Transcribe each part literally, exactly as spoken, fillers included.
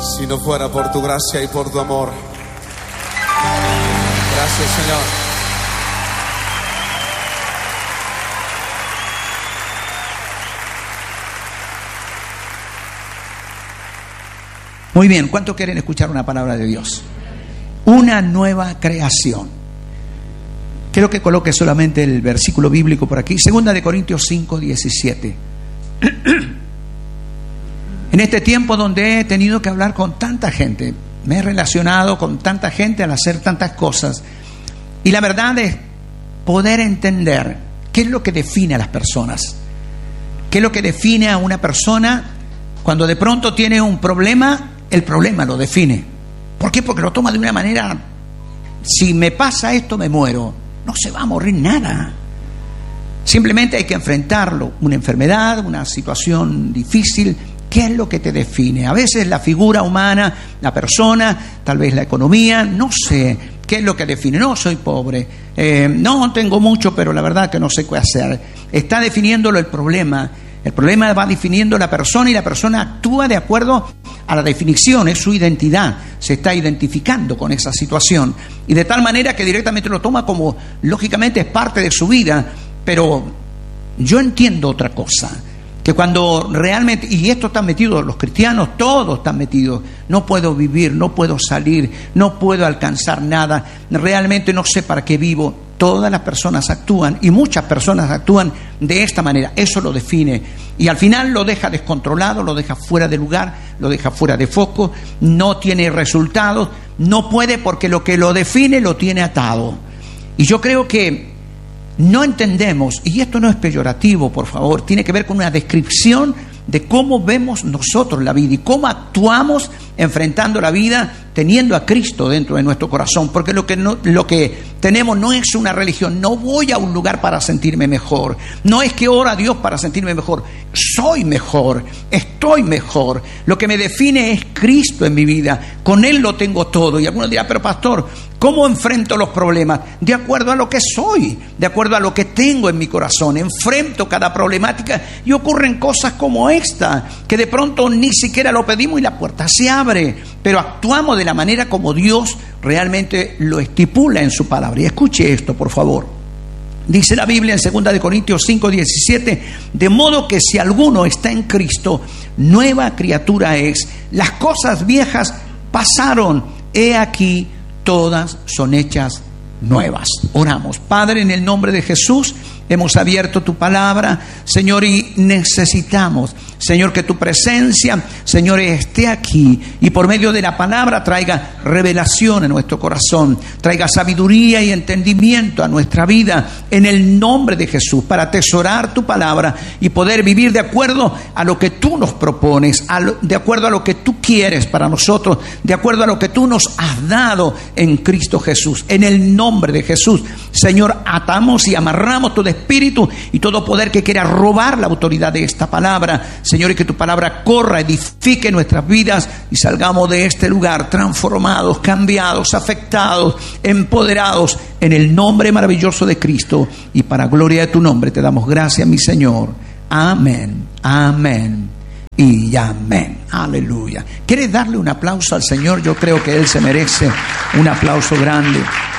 Si no fuera por tu gracia y por tu amor. Gracias, Señor. Muy bien, ¿cuántos quieren escuchar una palabra de Dios? Una nueva creación. Quiero que coloque solamente el versículo bíblico por aquí. Segunda de Corintios cinco, diecisiete. En este tiempo donde he tenido que hablar con tanta gente, me he relacionado con tanta gente al hacer tantas cosas, y la verdad es poder entender qué es lo que define a las personas, qué es lo que define a una persona cuando de pronto tiene un problema. El problema lo define. ¿Por qué? Porque lo toma de una manera: si me pasa esto me muero. No se va a morir nada. Simplemente hay que enfrentarlo. Una enfermedad, una situación difícil. ¿Qué es lo que te define? A veces la figura humana, la persona, tal vez la economía, no sé. ¿Qué es lo que define? No, soy pobre. Eh, no, tengo mucho, pero la verdad que no sé qué hacer. Está definiéndolo el problema. El problema va definiendo la persona y la persona actúa de acuerdo a la definición, es su identidad, se está identificando con esa situación y de tal manera que directamente lo toma como, lógicamente es parte de su vida. Pero yo entiendo otra cosa, que cuando realmente, y esto está metido, los cristianos todos están metidos, no puedo vivir, no puedo salir, no puedo alcanzar nada, realmente no sé para qué vivo. Todas las personas actúan, y muchas personas actúan de esta manera. Eso lo define y al final lo deja descontrolado, lo deja fuera de lugar, lo deja fuera de foco, no tiene resultados, no puede, porque lo que lo define lo tiene atado. Y yo creo que no entendemos, y esto no es peyorativo, por favor, tiene que ver con una descripción de cómo vemos nosotros la vida y cómo actuamos enfrentando la vida teniendo a Cristo dentro de nuestro corazón, porque lo que no, lo que tenemos no es una religión. No voy a un lugar para sentirme mejor, no es que oro a Dios para sentirme mejor, soy mejor, estoy mejor. Lo que me define es Cristo en mi vida, con Él lo tengo todo. Y algunos dirán: pero pastor, ¿cómo enfrento los problemas? De acuerdo a lo que soy, de acuerdo a lo que tengo en mi corazón. Enfrento cada problemática y ocurren cosas como esta, que de pronto ni siquiera lo pedimos y la puerta se abre, pero actuamos de la manera como Dios realmente lo estipula en su palabra. Y escuche esto, por favor. Dice la Biblia en segunda de Corintios cinco, diecisiete: de modo que si alguno está en Cristo, nueva criatura es. Las cosas viejas pasaron, he aquí todas son hechas nuevas. Oramos. Padre, en el nombre de Jesús, hemos abierto tu palabra, Señor, y necesitamos, Señor, que tu presencia, Señor, esté aquí y por medio de la palabra traiga revelación en nuestro corazón, traiga sabiduría y entendimiento a nuestra vida, en el nombre de Jesús, para atesorar tu palabra y poder vivir de acuerdo a lo que tú nos propones, a lo, de acuerdo a lo que tú quieres para nosotros, de acuerdo a lo que tú nos has dado en Cristo Jesús. En el nombre de Jesús, Señor, atamos y amarramos todo espíritu y todo poder que quiera robar la autoridad de esta palabra, Señor, y que tu palabra corra, edifique nuestras vidas y salgamos de este lugar transformados, cambiados, afectados, empoderados, en el nombre maravilloso de Cristo, y para gloria de tu nombre te damos gracias, mi Señor. Amén, amén y amén. Aleluya. ¿Quieres darle un aplauso al Señor? Yo creo que Él se merece un aplauso grande.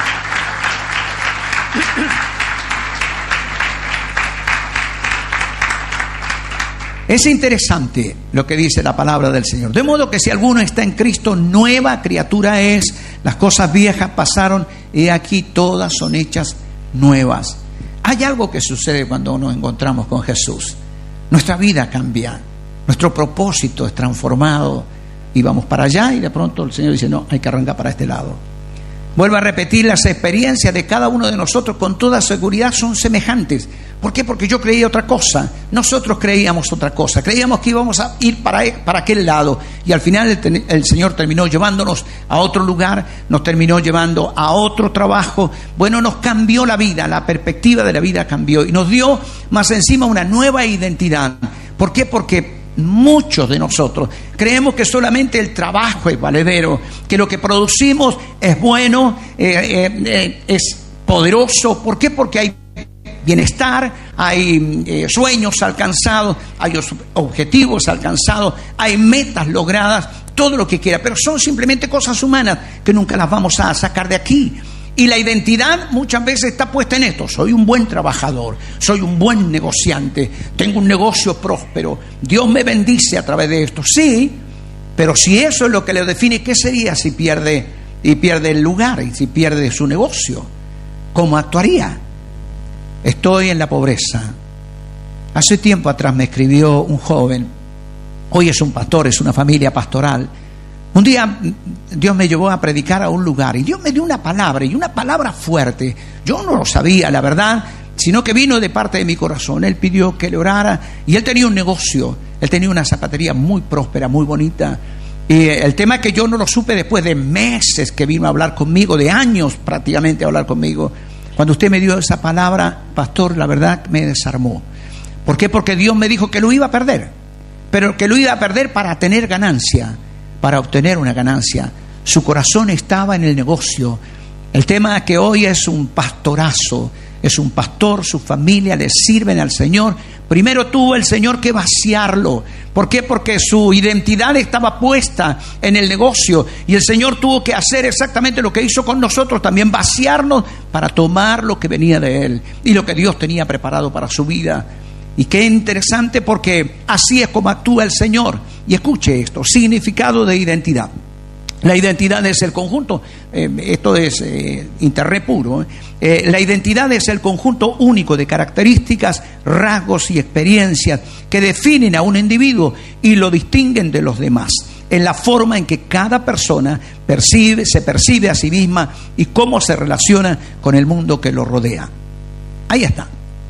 Es interesante lo que dice la palabra del Señor. De modo que si alguno está en Cristo, nueva criatura es. Las cosas viejas pasaron y aquí todas son hechas nuevas. Hay algo que sucede cuando nos encontramos con Jesús. Nuestra vida cambia, nuestro propósito es transformado y vamos para allá, y de pronto el Señor dice: no, hay que arrancar para este lado. Vuelvo a repetir, las experiencias de cada uno de nosotros con toda seguridad son semejantes. ¿Por qué? Porque yo creía otra cosa, nosotros creíamos otra cosa, creíamos que íbamos a ir para, para aquel lado, y al final el, el Señor terminó llevándonos a otro lugar, nos terminó llevando a otro trabajo. Bueno, nos cambió la vida, la perspectiva de la vida cambió y nos dio más encima una nueva identidad. ¿Por qué? Porque muchos de nosotros creemos que solamente el trabajo es valedero, que lo que producimos es bueno, eh, eh, eh, es poderoso. ¿Por qué? Porque hay bienestar, hay eh, sueños alcanzados, hay objetivos alcanzados, hay metas logradas, todo lo que quiera, pero son simplemente cosas humanas que nunca las vamos a sacar de aquí. Y la identidad muchas veces está puesta en esto: soy un buen trabajador, soy un buen negociante, tengo un negocio próspero, Dios me bendice a través de esto. Sí, pero si eso es lo que le define, ¿qué sería si pierde, y pierde el lugar y si pierde su negocio? ¿Cómo actuaría? Estoy en la pobreza. Hace tiempo atrás me escribió un joven, hoy es un pastor, es una familia pastoral. Un día Dios me llevó a predicar a un lugar y Dios me dio una palabra, y una palabra fuerte. Yo no lo sabía, la verdad, sino que vino de parte de mi corazón. Él pidió que le orara y él tenía un negocio, él tenía una zapatería muy próspera, muy bonita. Y el tema es que yo no lo supe después de meses que vino a hablar conmigo, de años prácticamente a hablar conmigo. Cuando usted me dio esa palabra, pastor, la verdad me desarmó. ¿Por qué? Porque Dios me dijo que lo iba a perder, pero que lo iba a perder para tener ganancia, para obtener una ganancia. Su corazón estaba en el negocio. El tema es que hoy es un pastorazo, es un pastor, su familia le sirven al Señor. Primero tuvo el Señor que vaciarlo. ¿Por qué? Porque su identidad estaba puesta en el negocio, y el Señor tuvo que hacer exactamente lo que hizo con nosotros, también vaciarnos para tomar lo que venía de Él y lo que Dios tenía preparado para su vida. Y qué interesante, porque así es como actúa el Señor. Y escuche esto: significado de identidad. La identidad es el conjunto, eh, esto es eh, internet puro, eh. Eh, la identidad es el conjunto único de características, rasgos y experiencias que definen a un individuo y lo distinguen de los demás, en la forma en que cada persona percibe, se percibe a sí misma y cómo se relaciona con el mundo que lo rodea. Ahí está.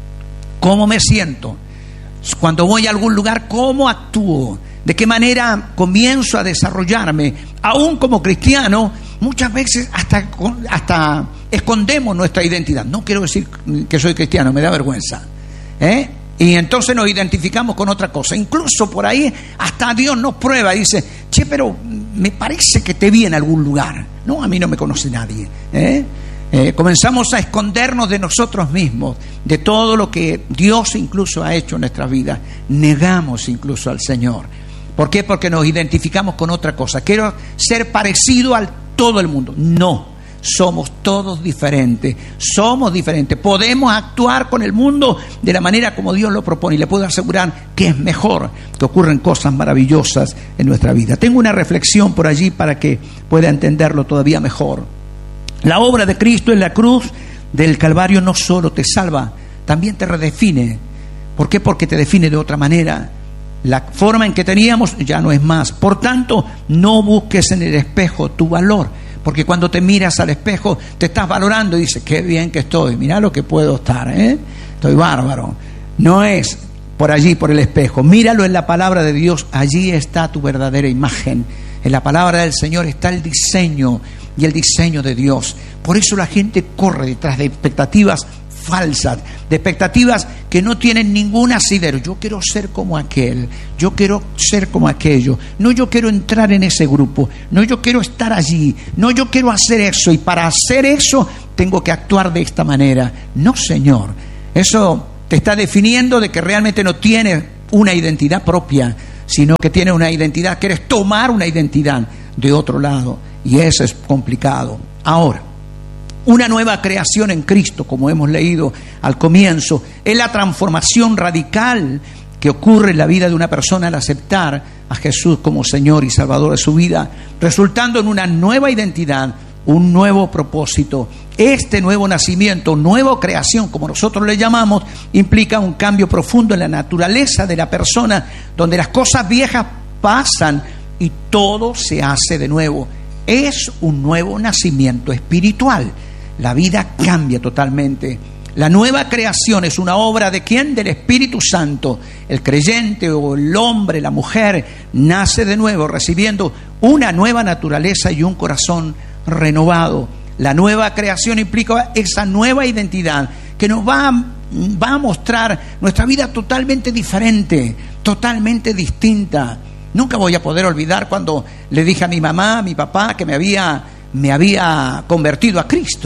¿Cómo me siento? Cuando voy a algún lugar, ¿cómo actúo? ¿De qué manera comienzo a desarrollarme? Aún como cristiano, muchas veces hasta, hasta escondemos nuestra identidad. No quiero decir que soy cristiano, me da vergüenza, ¿eh? Y entonces nos identificamos con otra cosa. Incluso por ahí hasta Dios nos prueba y dice: che, pero me parece que te vi en algún lugar. No, a mí no me conoce nadie, ¿eh? Eh, comenzamos a escondernos de nosotros mismos, de todo lo que Dios incluso ha hecho en nuestra vida. Negamos incluso al Señor. ¿Por qué? Porque nos identificamos con otra cosa. Quiero ser parecido a todo el mundo. No, somos todos diferentes. Somos diferentes. Podemos actuar con el mundo de la manera como Dios lo propone. Y le puedo asegurar que es mejor, que ocurren cosas maravillosas en nuestra vida. Tengo una reflexión por allí para que pueda entenderlo todavía mejor. La obra de Cristo en la cruz del Calvario no solo te salva, también te redefine. ¿Por qué? Porque te define de otra manera. La forma en que teníamos ya no es más. Por tanto, no busques en el espejo tu valor, porque cuando te miras al espejo te estás valorando y dices: qué bien que estoy, mirá lo que puedo estar, ¿eh? Estoy bárbaro. No es por allí, por el espejo. Míralo en la palabra de Dios. Allí está tu verdadera imagen. En la palabra del Señor está el diseño y el diseño de Dios. Por eso la gente corre detrás de expectativas falsas, de expectativas que no tienen ningún asidero. Yo quiero ser como aquel, yo quiero ser como aquello, no, yo quiero entrar en ese grupo, no, yo quiero estar allí, no, yo quiero hacer eso, y para hacer eso tengo que actuar de esta manera. No, Señor, eso te está definiendo de que realmente no tienes una identidad propia, sino que tienes una identidad, quieres tomar una identidad de otro lado, y eso es complicado. Ahora, una nueva creación en Cristo, como hemos leído al comienzo, es la transformación radical que ocurre en la vida de una persona al aceptar a Jesús como Señor y Salvador de su vida, resultando en una nueva identidad, un nuevo propósito. Este nuevo nacimiento, nueva creación, como nosotros le llamamos, implica un cambio profundo en la naturaleza de la persona, donde las cosas viejas pasan y todo se hace de nuevo. Es un nuevo nacimiento espiritual. La vida cambia totalmente. La nueva creación es una obra ¿de quién? Del Espíritu Santo. El creyente o el hombre, la mujer, nace de nuevo recibiendo una nueva naturaleza y un corazón renovado. La nueva creación implica esa nueva identidad que nos va a, va a mostrar nuestra vida totalmente diferente, totalmente distinta. Nunca voy a poder olvidar cuando le dije a mi mamá, a mi papá, que me había, me había convertido a Cristo.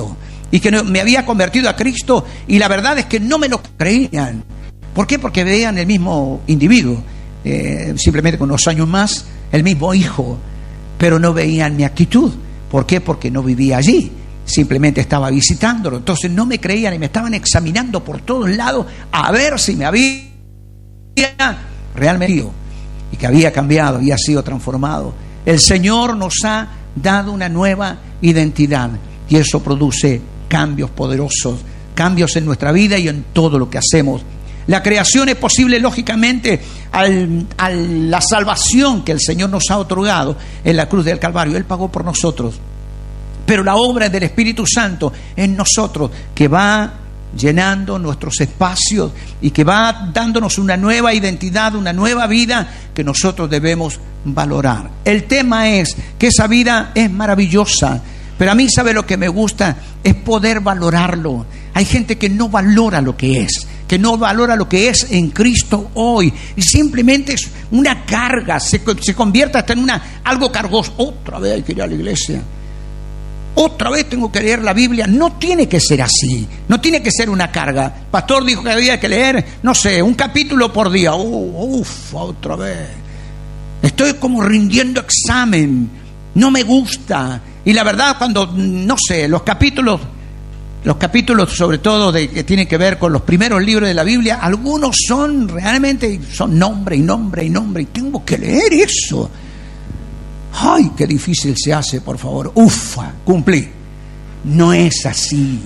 y que no, me había convertido a Cristo, y la verdad es que no me lo creían. ¿Por qué? Porque veían el mismo individuo, eh, simplemente con unos años más, el mismo hijo, pero no veían mi actitud. ¿Por qué? Porque no vivía allí, simplemente estaba visitándolo. Entonces no me creían y me estaban examinando por todos lados a ver si me había realmente ido y que había cambiado, había sido transformado. El Señor nos ha dado una nueva identidad y eso produce cambios poderosos, cambios en nuestra vida y en todo lo que hacemos. La creación es posible, lógicamente, al, a la salvación que el Señor nos ha otorgado en la cruz del Calvario. Él pagó por nosotros. Pero la obra del Espíritu Santo en nosotros, que va llenando nuestros espacios y que va dándonos una nueva identidad, una nueva vida que nosotros debemos valorar. El tema es que esa vida es maravillosa, pero a mí, ¿sabe lo que me gusta? Es poder valorarlo. Hay gente que no valora lo que es, que no valora lo que es en Cristo hoy, y simplemente es una carga, se, se convierte hasta en una, algo cargoso. Otra vez hay que ir a la iglesia, otra vez tengo que leer la Biblia. No tiene que ser así, no tiene que ser una carga. El pastor dijo que había que leer, no sé, un capítulo por día. Uh, uf, otra vez. Estoy como rindiendo examen, no me gusta. Y la verdad, cuando, no sé, los capítulos, los capítulos sobre todo de, que tienen que ver con los primeros libros de la Biblia, algunos son realmente, son nombre y nombre y nombre, y tengo que leer eso. Ay, qué difícil se hace, por favor. Ufa, cumplí. No es así.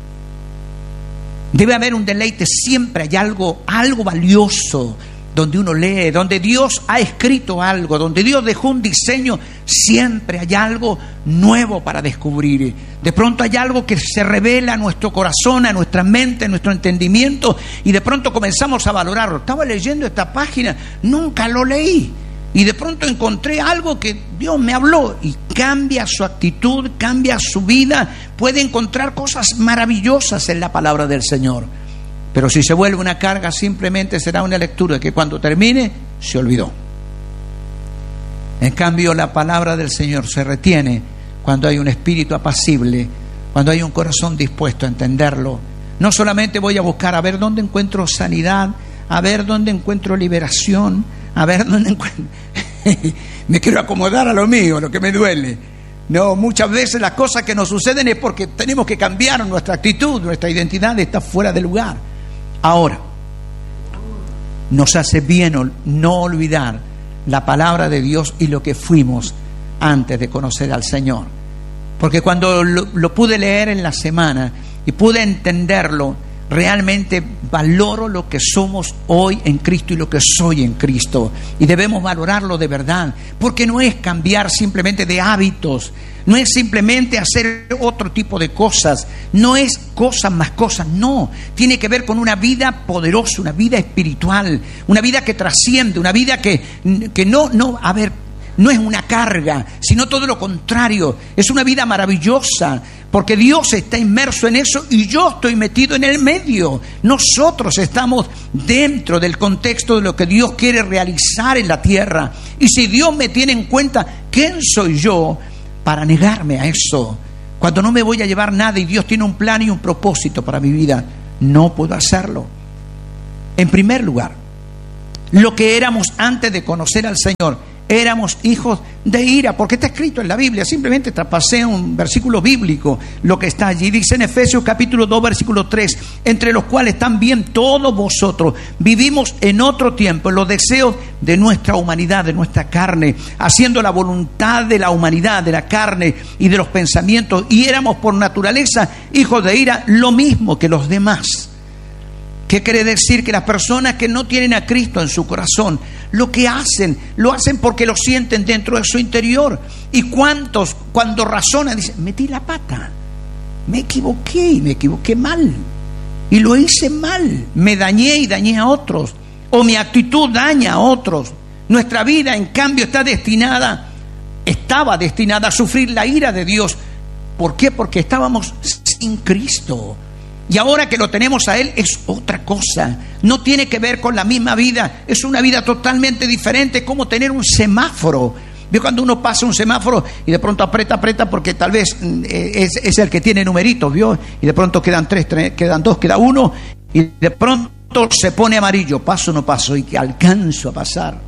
Debe haber un deleite, siempre hay algo, algo valioso donde uno lee, donde Dios ha escrito algo, donde Dios dejó un diseño, siempre hay algo nuevo para descubrir. De pronto hay algo que se revela a nuestro corazón, a nuestra mente, a nuestro entendimiento, y de pronto comenzamos a valorarlo. Estaba leyendo esta página, nunca lo leí, y de pronto encontré algo que Dios me habló, y cambia su actitud, cambia su vida, puede encontrar cosas maravillosas en la palabra del Señor. Pero si se vuelve una carga, simplemente será una lectura que cuando termine se olvidó. En cambio, la palabra del Señor se retiene cuando hay un espíritu apacible, cuando hay un corazón dispuesto a entenderlo. No solamente voy a buscar a ver dónde encuentro sanidad, a ver dónde encuentro liberación, a ver dónde encuentro... me quiero acomodar a lo mío, a lo que me duele. No, muchas veces las cosas que nos suceden es porque tenemos que cambiar nuestra actitud, nuestra identidad está fuera de lugar. Ahora, nos hace bien no olvidar la palabra de Dios y lo que fuimos antes de conocer al Señor. Porque cuando lo, lo pude leer en la semana y pude entenderlo, realmente valoro lo que somos hoy en Cristo y lo que soy en Cristo. Y debemos valorarlo de verdad, porque no es cambiar simplemente de hábitos, no es simplemente hacer otro tipo de cosas, no es cosas más cosas, no. Tiene que ver con una vida poderosa, una vida espiritual, una vida que trasciende, una vida que, que no, no, a ver, no es una carga, sino todo lo contrario, es una vida maravillosa, porque Dios está inmerso en eso y yo estoy metido en el medio. Nosotros estamos dentro del contexto de lo que Dios quiere realizar en la tierra. Y si Dios me tiene en cuenta, ¿quién soy yo para negarme a eso? Cuando no me voy a llevar nada y Dios tiene un plan y un propósito para mi vida, no puedo hacerlo. En primer lugar, lo que éramos antes de conocer al Señor, éramos hijos de ira, porque está escrito en la Biblia. Simplemente traspasé un versículo bíblico, lo que está allí. Dice en Efesios capítulo dos, versículo tres, entre los cuales también todos vosotros vivimos en otro tiempo, en los deseos de nuestra humanidad, de nuestra carne, haciendo la voluntad de la humanidad, de la carne y de los pensamientos, y éramos por naturaleza hijos de ira, lo mismo que los demás. ¿Qué quiere decir? Que las personas que no tienen a Cristo en su corazón, lo que hacen, lo hacen porque lo sienten dentro de su interior. ¿Y cuántos, cuando razonan, dicen, metí la pata, me equivoqué y me equivoqué mal, y lo hice mal, me dañé y dañé a otros, o mi actitud daña a otros? Nuestra vida, en cambio, está destinada, estaba destinada a sufrir la ira de Dios. ¿Por qué? Porque estábamos sin Cristo. Y ahora que lo tenemos a Él es otra cosa. No tiene que ver con la misma vida. Es una vida totalmente diferente. Es como tener un semáforo. ¿Vio cuando uno pasa un semáforo y de pronto aprieta, aprieta porque tal vez es, es el que tiene numeritos, ¿vio? Y de pronto quedan tres, tres, quedan dos, queda uno, y de pronto se pone amarillo, paso o no paso, y que alcanzo a pasar.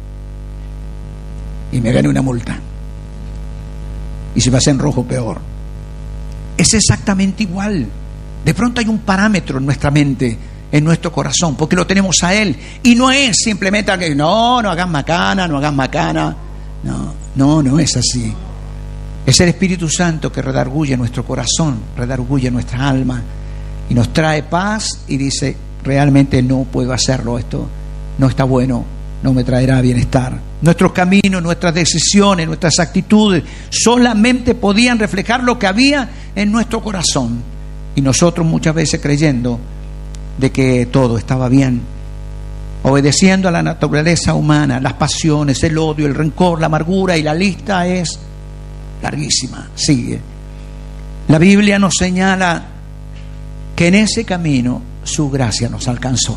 Y me gane una multa. Y si pasé en rojo, peor. Es exactamente igual. De pronto hay un parámetro en nuestra mente, en nuestro corazón, porque lo tenemos a Él. Y no es simplemente que no, no hagas macana, no hagas macana. No, no, no es así. Es el Espíritu Santo que redarguye nuestro corazón, redarguye nuestra alma y nos trae paz y dice, realmente no puedo hacerlo, esto no está bueno, no me traerá bienestar. Nuestros caminos, nuestras decisiones, nuestras actitudes solamente podían reflejar lo que había en nuestro corazón. Y nosotros muchas veces creyendo de que todo estaba bien, obedeciendo a la naturaleza humana, las pasiones, el odio, el rencor, la amargura, y la lista es larguísima, sigue. La Biblia nos señala que en ese camino su gracia nos alcanzó.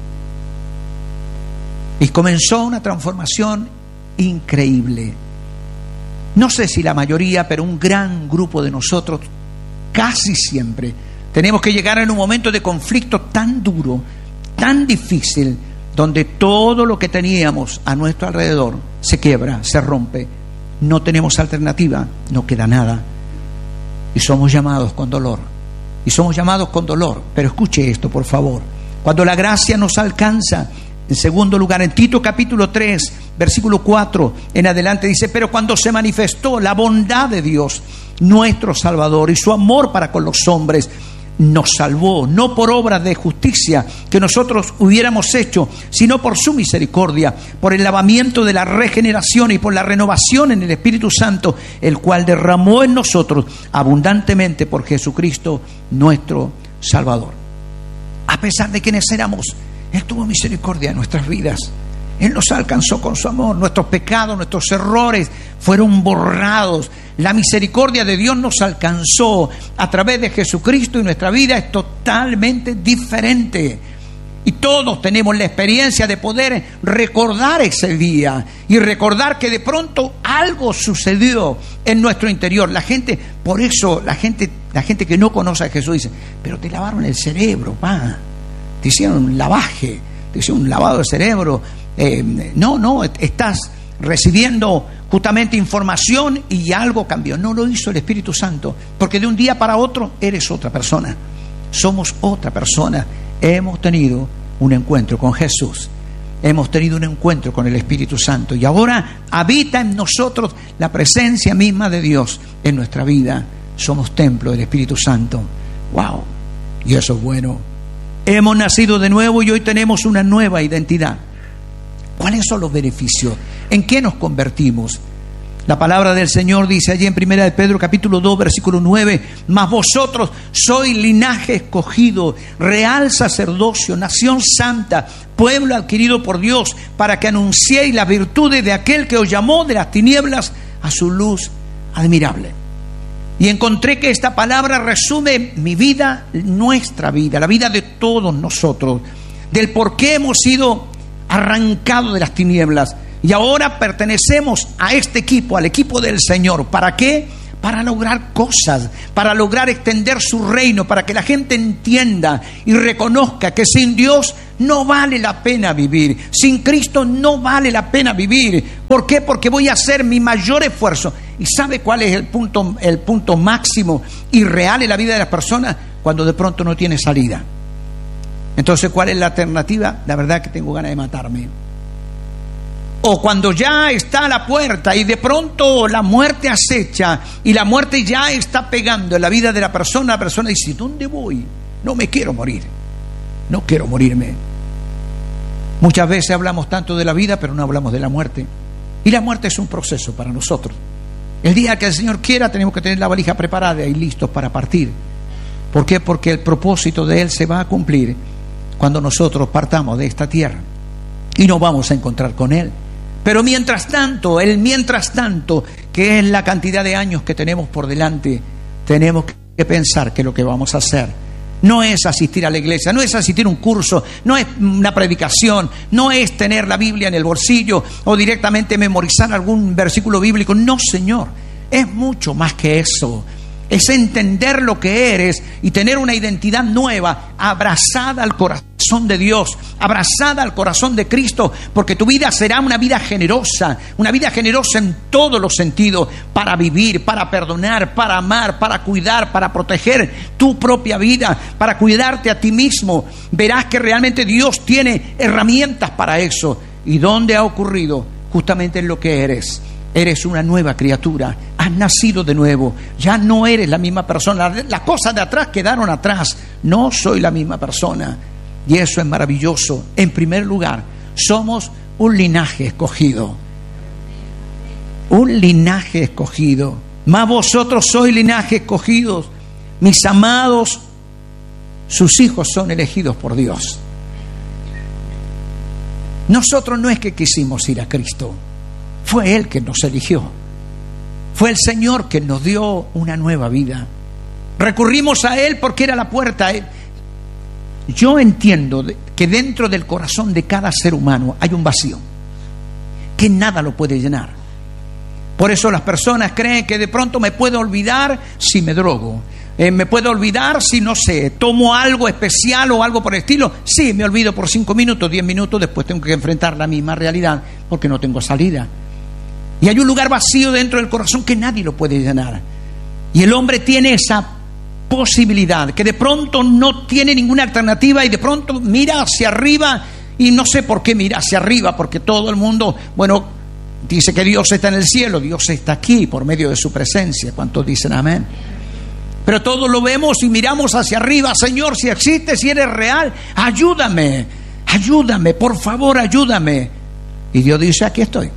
Y comenzó una transformación increíble. No sé si la mayoría, pero un gran grupo de nosotros, casi siempre, tenemos que llegar en un momento de conflicto tan duro, tan difícil, donde todo lo que teníamos a nuestro alrededor se quiebra, se rompe. No tenemos alternativa, no queda nada. Y somos llamados con dolor. Y somos llamados con dolor. Pero escuche esto, por favor. Cuando la gracia nos alcanza, en segundo lugar, en Tito capítulo tres, versículo cuatro en adelante dice, pero cuando se manifestó la bondad de Dios, nuestro Salvador, y su amor para con los hombres, nos salvó, no por obras de justicia que nosotros hubiéramos hecho, sino por su misericordia, por el lavamiento de la regeneración y por la renovación en el Espíritu Santo, el cual derramó en nosotros abundantemente por Jesucristo nuestro Salvador. A pesar de quienes éramos, Él tuvo misericordia en nuestras vidas. Él nos alcanzó con su amor. Nuestros pecados, nuestros errores fueron borrados. La misericordia de Dios nos alcanzó a través de Jesucristo, y nuestra vida es totalmente diferente. Y todos tenemos la experiencia de poder recordar ese día y recordar que de pronto algo sucedió en nuestro interior. La gente, por eso la gente, la gente que no conoce a Jesús dice, pero te lavaron el cerebro, pa. Te hicieron un lavaje, te hicieron un lavado de cerebro. Eh, no, no, estás recibiendo justamente información y algo cambió. No lo hizo el Espíritu Santo, porque de un día para otro eres otra persona. Somos otra persona. Hemos tenido un encuentro con Jesús. Hemos tenido un encuentro con el Espíritu Santo. Y ahora habita en nosotros la presencia misma de Dios en nuestra vida. Somos templo del Espíritu Santo. ¡Wow! Y eso es bueno. Hemos nacido de nuevo y hoy tenemos una nueva identidad. ¿Cuáles son los beneficios? ¿En qué nos convertimos? La palabra del Señor dice allí en primera de Pedro capítulo dos versículo nueve, mas vosotros sois linaje escogido, real sacerdocio, nación santa, pueblo adquirido por Dios, para que anunciéis las virtudes de aquel que os llamó de las tinieblas a su luz admirable. Y encontré que esta palabra resume mi vida, nuestra vida, la vida de todos nosotros, del por qué hemos sido arrancados de las tinieblas y ahora pertenecemos a este equipo, al equipo del Señor. ¿Para qué? Para lograr cosas, para lograr extender su reino, para que la gente entienda y reconozca que sin Dios no vale la pena vivir, sin Cristo no vale la pena vivir. ¿Por qué? Porque voy a hacer mi mayor esfuerzo. ¿Y sabe cuál es el punto, el punto máximo y real en la vida de las personas? Cuando de pronto no tiene salida. Entonces, ¿cuál es la alternativa? La verdad que tengo ganas de matarme. O cuando ya está a la puerta y de pronto la muerte acecha y la muerte ya está pegando en la vida de la persona, la persona dice, ¿dónde voy? No me quiero morir, no quiero morirme. Muchas veces hablamos tanto de la vida, pero no hablamos de la muerte. Y la muerte es un proceso para nosotros. El día que el Señor quiera tenemos que tener la valija preparada y listos para partir. ¿Por qué? Porque el propósito de Él se va a cumplir cuando nosotros partamos de esta tierra y nos vamos a encontrar con Él. Pero mientras tanto, el mientras tanto, que es la cantidad de años que tenemos por delante, tenemos que pensar que lo que vamos a hacer No es asistir a la iglesia, no es asistir a un curso, no es una predicación, no es tener la Biblia en el bolsillo o directamente memorizar algún versículo bíblico. No, Señor, es mucho más que eso. Es entender lo que eres y tener una identidad nueva, abrazada al corazón de Dios, abrazada al corazón de Cristo, porque tu vida será una vida generosa, una vida generosa en todos los sentidos, para vivir, para perdonar, para amar, para cuidar, para proteger tu propia vida, para cuidarte a ti mismo. Verás que realmente Dios tiene herramientas para eso. ¿Y dónde ha ocurrido? Justamente en lo que eres. Eres una nueva criatura, has nacido de nuevo, ya no eres la misma persona. Las cosas de atrás quedaron atrás, no soy la misma persona. Y eso es maravilloso. En primer lugar, somos un linaje escogido. Un linaje escogido. Mas vosotros sois linaje escogidos, mis amados, sus hijos son elegidos por Dios. Nosotros no es que quisimos ir a Cristo. Fue Él que nos eligió. Fue el Señor que nos dio una nueva vida. Recurrimos a Él porque era la puerta. Yo entiendo que dentro del corazón de cada ser humano hay un vacío que nada lo puede llenar. Por eso las personas creen que de pronto me puedo olvidar si me drogo. Eh, me puedo olvidar si, no sé, tomo algo especial o algo por el estilo. Sí, me olvido por cinco minutos, diez minutos, después tengo que enfrentar la misma realidad porque no tengo salida. Y hay un lugar vacío dentro del corazón que nadie lo puede llenar. Y el hombre tiene esa posibilidad, que de pronto no tiene ninguna alternativa y de pronto mira hacia arriba y no sé por qué mira hacia arriba, porque todo el mundo, bueno, dice que Dios está en el cielo, Dios está aquí por medio de su presencia. ¿Cuántos dicen amén? Pero todos lo vemos y miramos hacia arriba. Señor, si existes, si eres real, ayúdame, ayúdame, por favor, ayúdame. Y Dios dice, aquí estoy.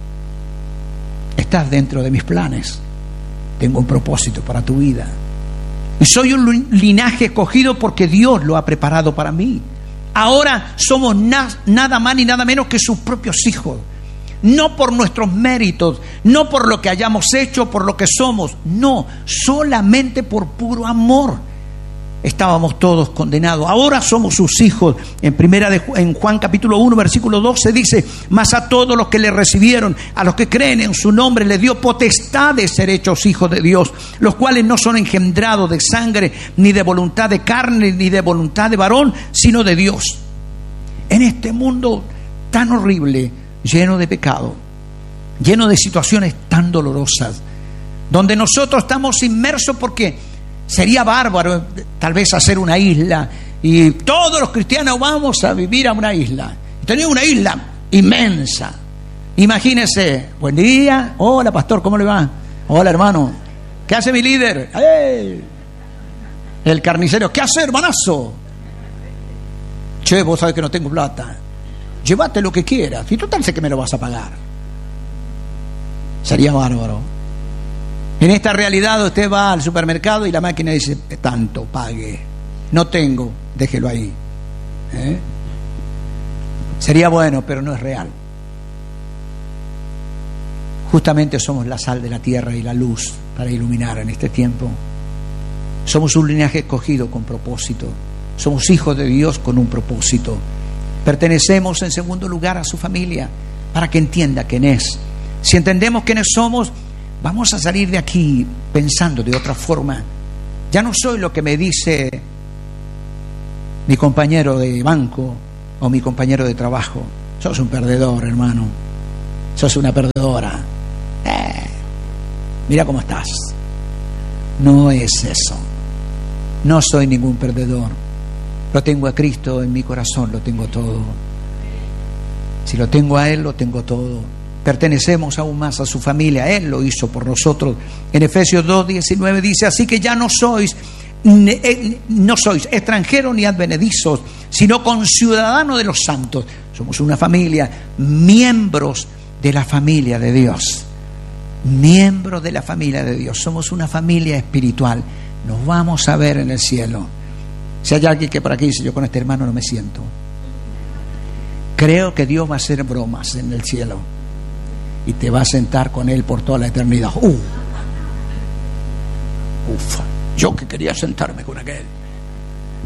Estás dentro de mis planes. Tengo un propósito para tu vida. Y soy un linaje escogido porque Dios lo ha preparado para mí. Ahora somos na- nada más ni nada menos que sus propios hijos. No por nuestros méritos, no por lo que hayamos hecho, por lo que somos. No, solamente por puro amor. Estábamos todos condenados, ahora somos sus hijos. En primera de, en Juan capítulo uno versículo doce dice: mas a todos los que le recibieron, a los que creen en su nombre, les dio potestad de ser hechos hijos de Dios, los cuales no son engendrados de sangre, ni de voluntad de carne, ni de voluntad de varón, sino de Dios. En este mundo tan horrible, lleno de pecado, lleno de situaciones tan dolorosas, donde nosotros estamos inmersos, porque sería bárbaro tal vez hacer una isla y todos los cristianos vamos a vivir a una isla. Tenía una isla inmensa. Imagínese, buen día, hola pastor, ¿cómo le va? Hola hermano, ¿qué hace mi líder? ¡Hey! El carnicero, ¿qué hace hermanazo? Che, vos sabés que no tengo plata. Llévate lo que quieras, y total sé que me lo vas a pagar. Sería bárbaro. En esta realidad usted va al supermercado y la máquina dice, tanto, pague. No tengo, déjelo ahí. ¿Eh? Sería bueno, pero no es real. Justamente somos la sal de la tierra y la luz para iluminar en este tiempo. Somos un linaje escogido con propósito. Somos hijos de Dios con un propósito. Pertenecemos en segundo lugar a su familia, para que entienda quién es. Si entendemos quiénes somos, vamos a salir de aquí pensando de otra forma. Ya no soy lo que me dice mi compañero de banco o mi compañero de trabajo. Sos un perdedor, hermano. Sos una perdedora. Eh, mira cómo estás. No es eso. No soy ningún perdedor. Lo tengo a Cristo en mi corazón, lo tengo todo. Si lo tengo a Él, lo tengo todo. Pertenecemos aún más a su familia. Él lo hizo por nosotros. En Efesios dos diecinueve dice: así que ya no sois no sois extranjeros ni advenedizos, sino conciudadanos de los santos. Somos una familia, miembros de la familia de Dios. Miembros de la familia de Dios. Somos una familia espiritual. Nos vamos a ver en el cielo. Si hay alguien que por aquí dice, yo con este hermano no me siento, creo que Dios va a hacer bromas en el cielo y te va a sentar con Él por toda la eternidad. Uh, ufa, yo que quería sentarme con aquel.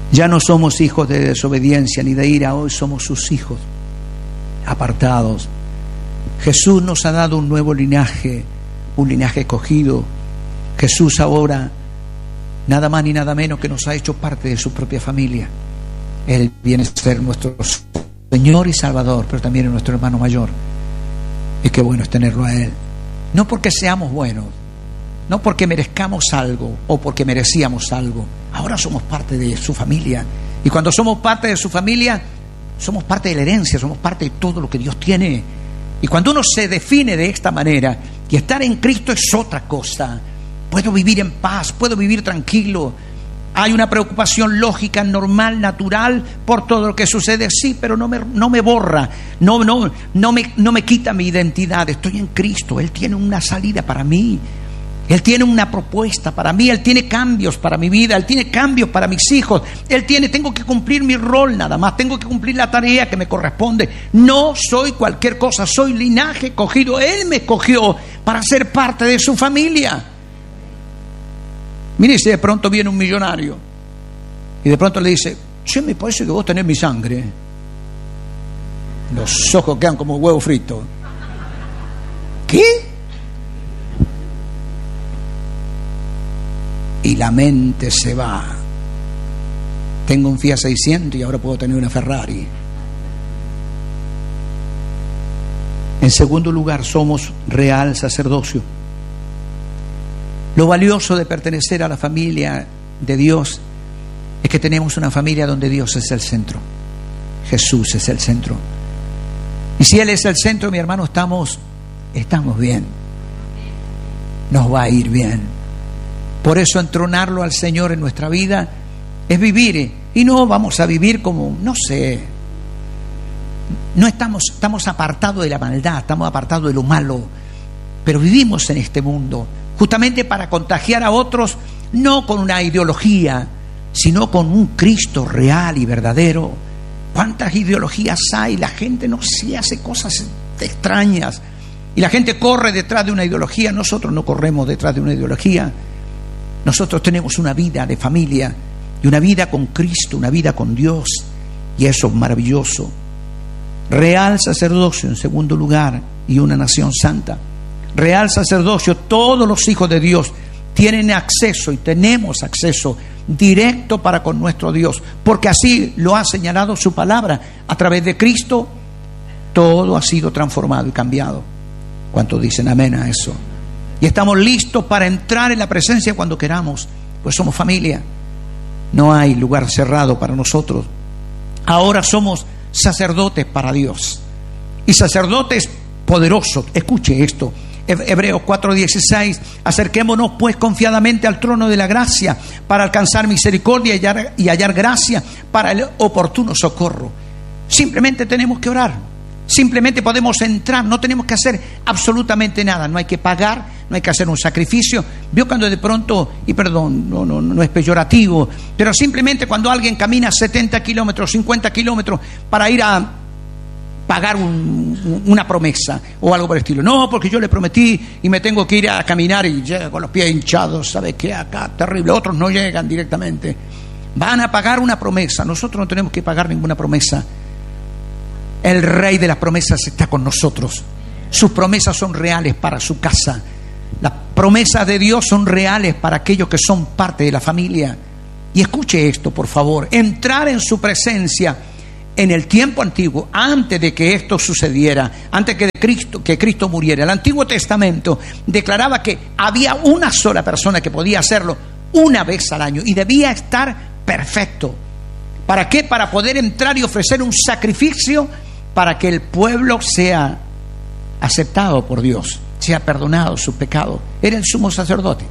Ya no somos hijos de desobediencia ni de ira, hoy somos sus hijos, apartados. Jesús nos ha dado un nuevo linaje, un linaje escogido. Jesús ahora, nada más ni nada menos que nos ha hecho parte de su propia familia. Él viene a ser nuestro Señor y Salvador, pero también es nuestro hermano mayor. Y qué bueno es tenerlo a Él. No porque seamos buenos, no porque merezcamos algo o porque merecíamos algo. Ahora somos parte de su familia. Y cuando somos parte de su familia, somos parte de la herencia, somos parte de todo lo que Dios tiene. Y cuando uno se define de esta manera, y estar en Cristo es otra cosa. Puedo vivir en paz, puedo vivir tranquilo. Hay una preocupación lógica, normal, natural por todo lo que sucede, sí, pero no me, no me borra, no, no, no, me, no me quita mi identidad. Estoy en Cristo, Él tiene una salida para mí, Él tiene una propuesta para mí, Él tiene cambios para mi vida, Él tiene cambios para mis hijos, Él tiene, tengo que cumplir mi rol nada más, tengo que cumplir la tarea que me corresponde. No soy cualquier cosa, soy linaje escogido, Él me escogió para ser parte de su familia. Mire, si de pronto viene un millonario y de pronto le dice: che, me parece que vos tenés mi sangre. Los ojos quedan como huevo frito. ¿Qué? Y la mente se va. Tengo un Fiat seiscientos y ahora puedo tener una Ferrari. En segundo lugar, somos real sacerdocio. Lo valioso de pertenecer a la familia de Dios es que tenemos una familia donde Dios es el centro. Jesús es el centro. Y si Él es el centro, mi hermano, estamos, estamos bien. Nos va a ir bien. Por eso entronarlo al Señor en nuestra vida es vivir. Y no vamos a vivir como, no sé, no estamos, estamos apartados de la maldad, estamos apartados de lo malo, pero vivimos en este mundo justamente para contagiar a otros, no con una ideología, sino con un Cristo real y verdadero. ¿Cuántas ideologías hay? La gente no se hace cosas extrañas y la gente corre detrás de una ideología. Nosotros no corremos detrás de una ideología. Nosotros tenemos una vida de familia y una vida con Cristo, una vida con Dios, y eso es maravilloso. Real sacerdocio en segundo lugar y una nación santa. Real sacerdocio, todos los hijos de Dios tienen acceso y tenemos acceso directo para con nuestro Dios, porque así lo ha señalado su palabra. A través de Cristo todo ha sido transformado y cambiado. ¿Cuántos dicen amén a eso? Y estamos listos para entrar en la presencia cuando queramos, pues somos familia. No hay lugar cerrado para nosotros. Ahora somos sacerdotes para Dios, y sacerdotes poderosos. Escuche esto, Hebreos cuatro dieciséis: acerquémonos pues confiadamente al trono de la gracia para alcanzar misericordia y hallar, y hallar gracia para el oportuno socorro. Simplemente tenemos que orar, simplemente podemos entrar, no tenemos que hacer absolutamente nada, no hay que pagar, no hay que hacer un sacrificio. Vio cuando de pronto, y perdón, no, no, no es peyorativo, pero simplemente cuando alguien camina setenta kilómetros, cincuenta kilómetros para ir a pagar un, una promesa o algo por el estilo. No, porque yo le prometí y me tengo que ir a caminar y llega con los pies hinchados, ¿sabe qué? Acá, terrible. Otros no llegan directamente. Van a pagar una promesa. Nosotros no tenemos que pagar ninguna promesa. El Rey de las promesas está con nosotros. Sus promesas son reales para su casa. Las promesas de Dios son reales para aquellos que son parte de la familia. Y escuche esto, por favor. Entrar en su presencia en el tiempo antiguo, antes de que esto sucediera, antes que, de Cristo, que Cristo muriera, el Antiguo Testamento declaraba que había una sola persona que podía hacerlo una vez al año y debía estar perfecto. ¿Para qué? Para poder entrar y ofrecer un sacrificio para que el pueblo sea aceptado por Dios, sea perdonado sus pecados. Era el sumo sacerdote.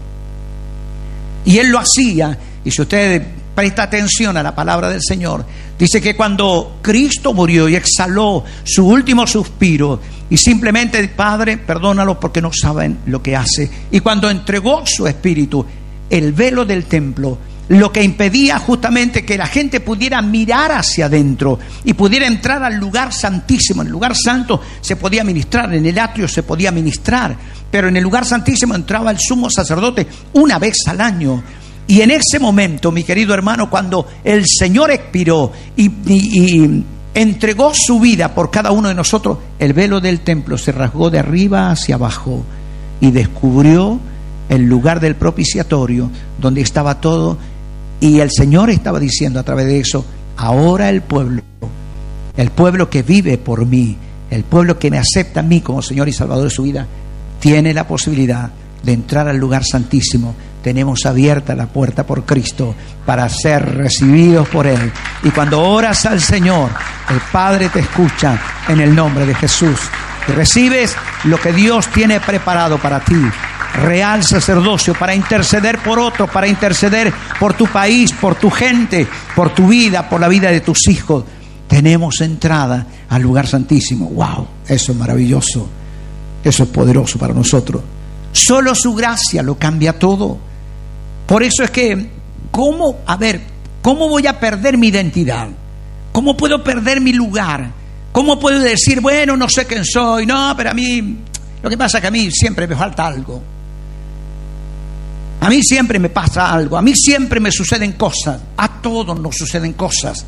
Y él lo hacía, y si usted presta atención a la palabra del Señor, dice que cuando Cristo murió y exhaló su último suspiro y simplemente: Padre, perdónalos porque no saben lo que hace. Y cuando entregó su espíritu, el velo del templo, lo que impedía justamente que la gente pudiera mirar hacia adentro y pudiera entrar al lugar santísimo. En el lugar santo se podía ministrar, en el atrio se podía ministrar, pero en el lugar santísimo entraba el sumo sacerdote una vez al año. Y en ese momento, mi querido hermano, cuando el Señor expiró y, y, y entregó su vida por cada uno de nosotros, el velo del templo se rasgó de arriba hacia abajo y descubrió el lugar del propiciatorio donde estaba todo. Y el Señor estaba diciendo a través de eso: ahora el pueblo, el pueblo que vive por mí, el pueblo que me acepta a mí como Señor y Salvador de su vida, tiene la posibilidad de entrar al lugar santísimo. Tenemos abierta la puerta por Cristo para ser recibidos por Él. Y cuando oras al Señor, el Padre te escucha en el nombre de Jesús. Y recibes lo que Dios tiene preparado para ti. Real sacerdocio para interceder por otros, para interceder por tu país, por tu gente, por tu vida, por la vida de tus hijos. Tenemos entrada al lugar santísimo. ¡Wow! Eso es maravilloso. Eso es poderoso para nosotros. Solo su gracia lo cambia todo. Por eso es que, ¿cómo, a ver, cómo voy a perder mi identidad? ¿Cómo puedo perder mi lugar? ¿Cómo puedo decir, bueno, no sé quién soy? No, pero a mí, lo que pasa es que a mí siempre me falta algo. A mí siempre me pasa algo. A mí siempre me suceden cosas. A todos nos suceden cosas.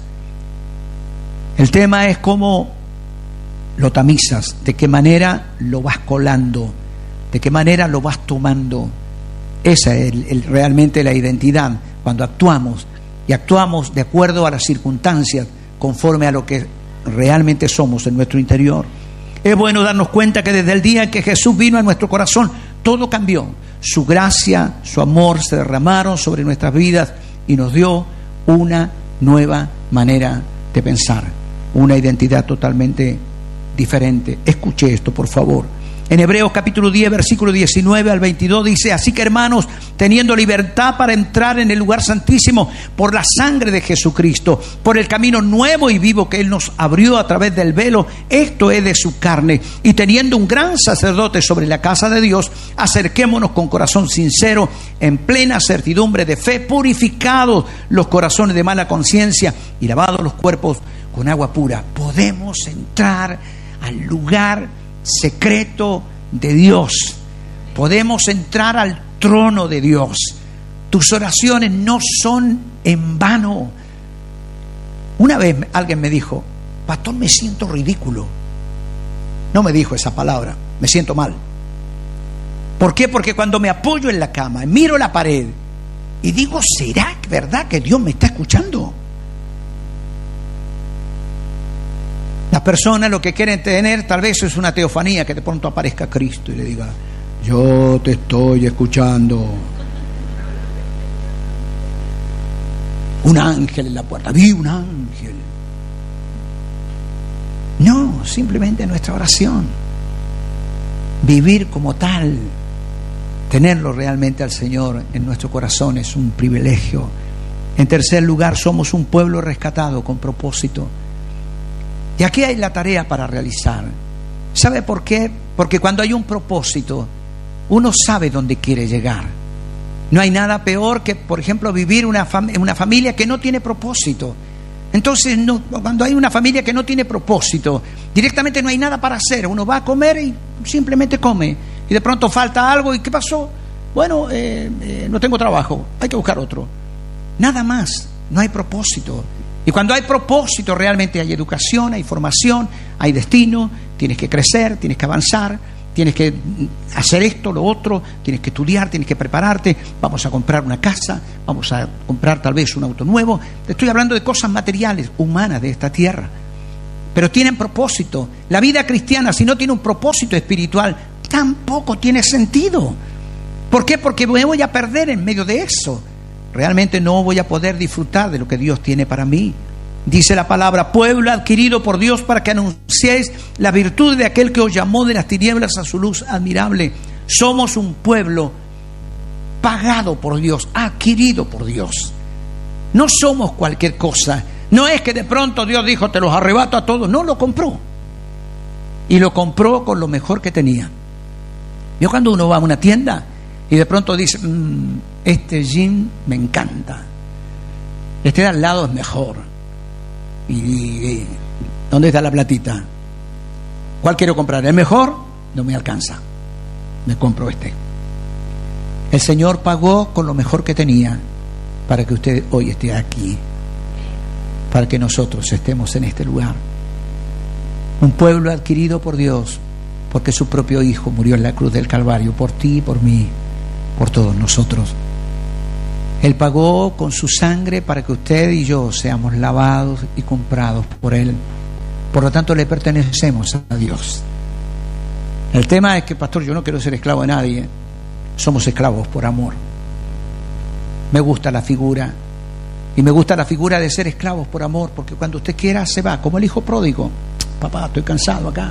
El tema es cómo lo tamizas, de qué manera lo vas colando, de qué manera lo vas tomando. Esa es el, el, realmente la identidad, cuando actuamos, y actuamos de acuerdo a las circunstancias, conforme a lo que realmente somos en nuestro interior. Es bueno darnos cuenta que desde el día en que Jesús vino a nuestro corazón, todo cambió. Su gracia, su amor se derramaron sobre nuestras vidas y nos dio una nueva manera de pensar, una identidad totalmente diferente. Escuche esto, por favor. En Hebreos capítulo diez, versículo diecinueve al veintidós dice: así que, hermanos, teniendo libertad para entrar en el lugar santísimo por la sangre de Jesucristo, por el camino nuevo y vivo que Él nos abrió a través del velo, esto es de su carne, y teniendo un gran sacerdote sobre la casa de Dios, acerquémonos con corazón sincero, en plena certidumbre de fe, purificados los corazones de mala conciencia y lavados los cuerpos con agua pura. Podemos entrar al lugar secreto de Dios. Podemos entrar al trono de Dios. Tus oraciones no son en vano. Una vez alguien me dijo: pastor, me siento ridículo. No me dijo esa palabra, me siento mal. ¿Por qué? Porque cuando me apoyo en la cama, miro la pared y digo: ¿será verdad que Dios me está escuchando? Las personas lo que quieren tener tal vez es una teofanía, que de pronto aparezca Cristo y le diga: yo te estoy escuchando. Un ángel en la puerta, vi un ángel. No, simplemente nuestra oración. Vivir como tal, tenerlo realmente al Señor en nuestro corazón es un privilegio. En tercer lugar, somos un pueblo rescatado con propósito. Y aquí hay la tarea para realizar. ¿Sabe por qué? Porque cuando hay un propósito, uno sabe dónde quiere llegar. No hay nada peor que, por ejemplo, vivir una, fam- una familia que no tiene propósito. Entonces, no, cuando hay una familia que no tiene propósito, directamente no hay nada para hacer. Uno va a comer y simplemente come. Y de pronto falta algo. ¿Y qué pasó? Bueno, eh, eh, no tengo trabajo, hay que buscar otro. Nada más, no hay propósito. Y cuando hay propósito, realmente hay educación, hay formación, hay destino. Tienes que crecer, tienes que avanzar, tienes que hacer esto, lo otro, tienes que estudiar, tienes que prepararte. Vamos a comprar una casa, vamos a comprar tal vez un auto nuevo. Te estoy hablando de cosas materiales, humanas de esta tierra, pero tienen propósito. La vida cristiana, si no tiene un propósito espiritual, tampoco tiene sentido. ¿Por qué? Porque me voy a perder en medio de eso. Realmente no voy a poder disfrutar de lo que Dios tiene para mí. Dice la palabra: pueblo adquirido por Dios para que anunciéis la virtud de aquel que os llamó de las tinieblas a su luz admirable. Somos un pueblo pagado por Dios, adquirido por Dios. No somos cualquier cosa. No es que de pronto Dios dijo: te los arrebato a todos. No, lo compró. Y lo compró con lo mejor que tenía. Yo, cuando uno va a una tienda y de pronto dice: mmm, este jean me encanta, este de al lado es mejor. Y, y ¿dónde está la platita? ¿Cuál quiero comprar? ¿El mejor? No me alcanza, me compro este. El Señor pagó con lo mejor que tenía para que usted hoy esté aquí, para que nosotros estemos en este lugar. Un pueblo adquirido por Dios, porque su propio Hijo murió en la cruz del Calvario, por ti y por mí, por todos nosotros. Él pagó con su sangre para que usted y yo seamos lavados y comprados por Él. Por lo tanto, le pertenecemos a Dios. El tema es que, pastor, yo no quiero ser esclavo de nadie. Somos esclavos por amor. Me gusta la figura, y me gusta la figura de ser esclavos por amor, porque cuando usted quiera se va, como el hijo pródigo. Papá, estoy cansado acá.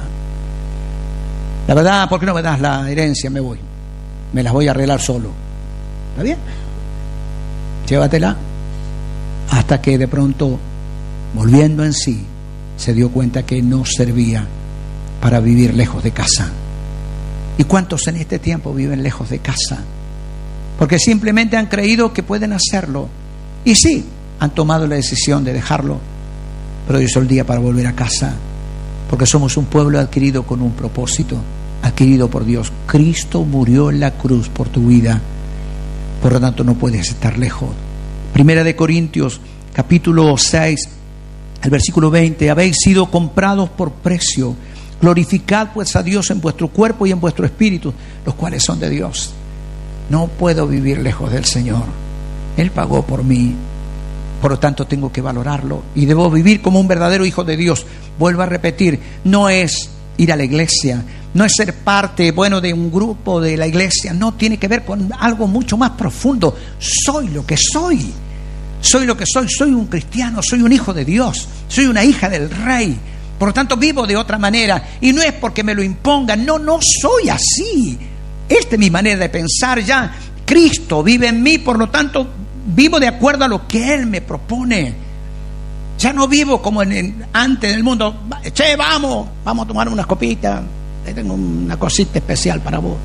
La verdad, ¿por qué no me das la herencia? Me voy. Me las voy a arreglar solo. ¿Está bien? Llévatela. Hasta que de pronto, volviendo en sí, se dio cuenta que no servía para vivir lejos de casa. ¿Y cuántos en este tiempo viven lejos de casa? Porque simplemente han creído que pueden hacerlo. Y sí, han tomado la decisión de dejarlo, pero hoy es el día para volver a casa, porque somos un pueblo adquirido con un propósito, adquirido por Dios. Cristo murió en la cruz por tu vida, por lo tanto no puedes estar lejos. Primera de Corintios, capítulo seis, el versículo veinte: habéis sido comprados por precio, glorificad pues a Dios en vuestro cuerpo y en vuestro espíritu, los cuales son de Dios. No puedo vivir lejos del Señor. Él pagó por mí, por lo tanto tengo que valorarlo y debo vivir como un verdadero hijo de Dios. Vuelvo a repetir, no es ir a la iglesia, no es ser parte, bueno, de un grupo de la iglesia, no, tiene que ver con algo mucho más profundo. Soy lo que soy, soy lo que soy, soy un cristiano, soy un hijo de Dios, soy una hija del Rey, por lo tanto vivo de otra manera, y no es porque me lo impongan, no, no soy así. Esta es mi manera de pensar ya. Cristo vive en mí, por lo tanto vivo de acuerdo a lo que Él me propone. Ya no vivo como en el, antes del mundo. Che, vamos, vamos a tomar unas copitas. Tengo una cosita especial para vos.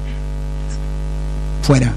Fuera.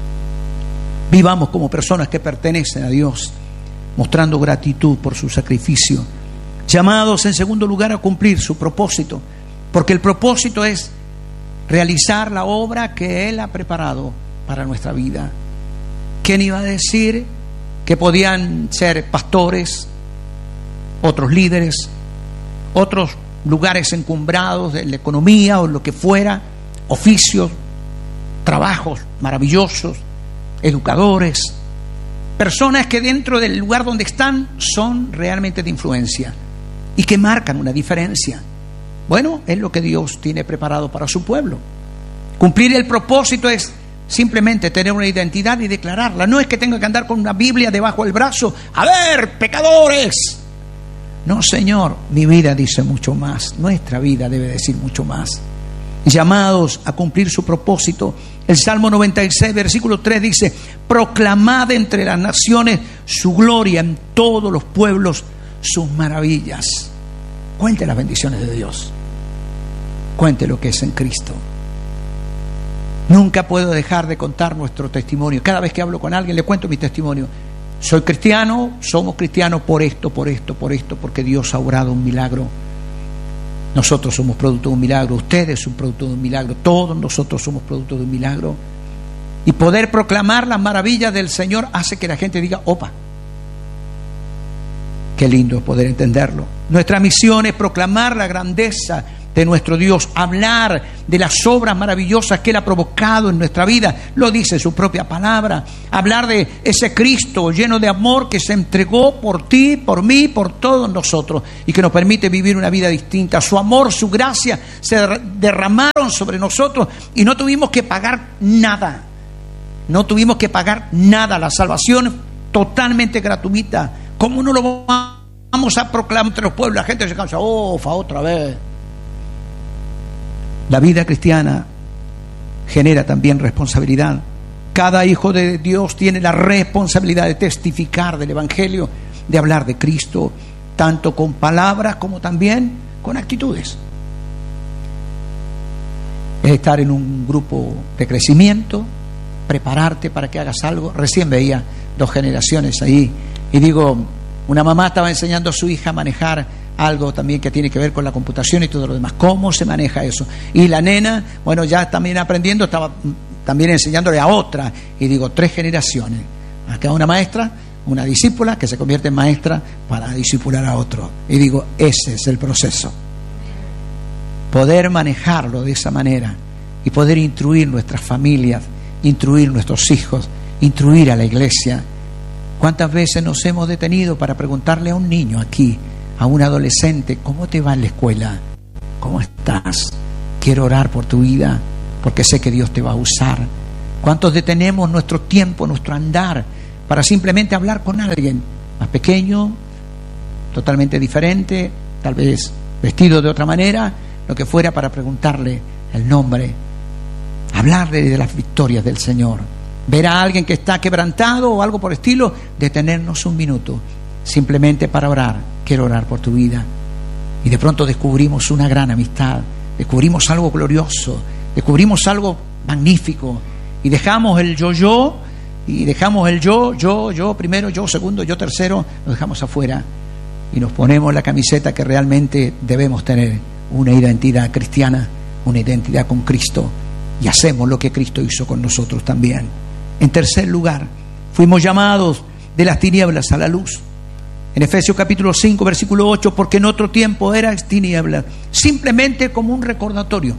Vivamos como personas que pertenecen a Dios, mostrando gratitud por su sacrificio. Llamados en segundo lugar a cumplir su propósito, porque el propósito es realizar la obra que Él ha preparado para nuestra vida. ¿Quién iba a decir que podían ser pastores, otros líderes, otros lugares encumbrados de la economía o lo que fuera, oficios, trabajos maravillosos, educadores, personas que dentro del lugar donde están son realmente de influencia y que marcan una diferencia? Bueno, es lo que Dios tiene preparado para su pueblo. Cumplir el propósito es simplemente tener una identidad y declararla. No es que tenga que andar con una Biblia debajo del brazo. ¡A ver, pecadores! No, Señor, mi vida dice mucho más. Nuestra vida debe decir mucho más. Llamados a cumplir su propósito. El Salmo noventa y seis, versículo tres dice: proclamad entre las naciones su gloria, en todos los pueblos sus maravillas. Cuente las bendiciones de Dios. Cuente lo que es en Cristo. Nunca puedo dejar de contar nuestro testimonio. Cada vez que hablo con alguien le cuento mi testimonio. Soy cristiano, somos cristianos por esto, por esto, por esto, porque Dios ha obrado un milagro. Nosotros somos producto de un milagro, ustedes son producto de un milagro, todos nosotros somos producto de un milagro. Y poder proclamar las maravillas del Señor hace que la gente diga: opa, qué lindo es poder entenderlo. Nuestra misión es proclamar la grandeza de nuestro Dios, hablar de las obras maravillosas que Él ha provocado en nuestra vida, lo dice su propia palabra, hablar de ese Cristo lleno de amor que se entregó por ti, por mí, por todos nosotros y que nos permite vivir una vida distinta. Su amor, su gracia se derramaron sobre nosotros y no tuvimos que pagar nada, no tuvimos que pagar nada, la salvación totalmente gratuita. ¿Cómo no lo vamos a proclamar entre los pueblos? La gente se cansa, oh, fa otra vez. La vida cristiana genera también responsabilidad. Cada hijo de Dios tiene la responsabilidad de testificar del Evangelio, de hablar de Cristo, tanto con palabras como también con actitudes. Es estar en un grupo de crecimiento, prepararte para que hagas algo. Recién veía dos generaciones ahí y digo, una mamá estaba enseñando a su hija a manejar algo también que tiene que ver con la computación y todo lo demás. ¿Cómo se maneja eso? Y la nena, bueno, ya también aprendiendo, estaba también enseñándole a otra. Y digo, tres generaciones. Acá una maestra, una discípula que se convierte en maestra para discipular a otro. Y digo, ese es el proceso. Poder manejarlo de esa manera y poder instruir nuestras familias, instruir nuestros hijos, instruir a la iglesia. ¿Cuántas veces nos hemos detenido para preguntarle a un niño aquí, a un adolescente, ¿cómo te va en la escuela? ¿Cómo estás? Quiero orar por tu vida porque sé que Dios te va a usar. ¿Cuántos detenemos nuestro tiempo, nuestro andar para simplemente hablar con alguien más pequeño, totalmente diferente, tal vez vestido de otra manera, lo que fuera, para preguntarle el nombre, hablarle de las victorias del Señor? Ver a alguien que está quebrantado o algo por el estilo, detenernos un minuto simplemente para orar. Quiero orar por tu vida. Y de pronto descubrimos una gran amistad, descubrimos algo glorioso, descubrimos algo magnífico, y dejamos el yo-yo, y dejamos el yo, yo, yo primero, yo segundo, yo tercero, lo dejamos afuera y nos ponemos la camiseta que realmente debemos tener, una identidad cristiana, una identidad con Cristo, y hacemos lo que Cristo hizo con nosotros también. En tercer lugar, fuimos llamados de las tinieblas a la luz. En Efesios capítulo cinco, versículo ocho, porque en otro tiempo eras tinieblas, simplemente como un recordatorio.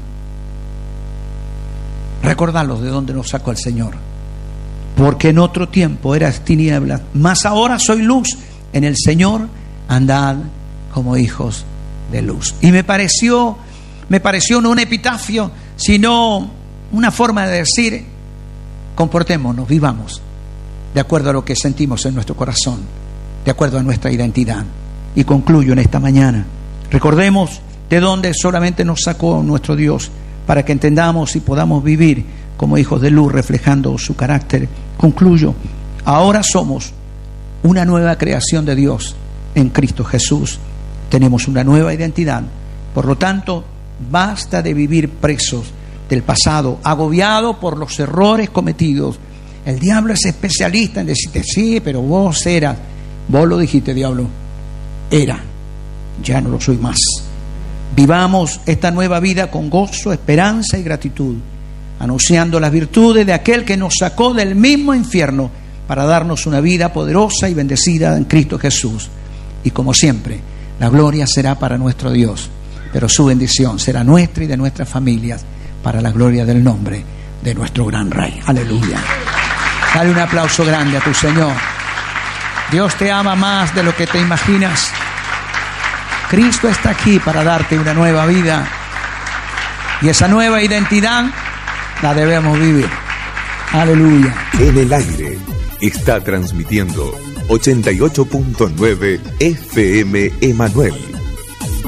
Recordarlos de dónde nos sacó el Señor. Porque en otro tiempo eras tinieblas, mas ahora soy luz en el Señor, andad como hijos de luz. Y me pareció, me pareció no un epitafio, sino una forma de decir, comportémonos, vivamos de acuerdo a lo que sentimos en nuestro corazón, de acuerdo a nuestra identidad. Y concluyo en esta mañana, recordemos de dónde solamente nos sacó nuestro Dios, para que entendamos y podamos vivir como hijos de luz, reflejando su carácter. Concluyo, ahora somos una nueva creación de Dios en Cristo Jesús. Tenemos una nueva identidad. Por lo tanto, basta de vivir presos del pasado, agobiados por los errores cometidos. El diablo es especialista en decirte, sí, pero vos eras, vos lo dijiste, diablo, era, ya no lo soy más. Vivamos esta nueva vida con gozo, esperanza y gratitud, anunciando las virtudes de aquel que nos sacó del mismo infierno para darnos una vida poderosa y bendecida en Cristo Jesús. Y como siempre, la gloria será para nuestro Dios, pero su bendición será nuestra y de nuestras familias, para la gloria del nombre de nuestro gran Rey. Aleluya. Dale un aplauso grande a tu Señor. Dios te ama más de lo que te imaginas. Cristo está aquí para darte una nueva vida, y esa nueva identidad la debemos vivir. Aleluya. En el aire está transmitiendo ochenta y ocho punto nueve F M Emanuel.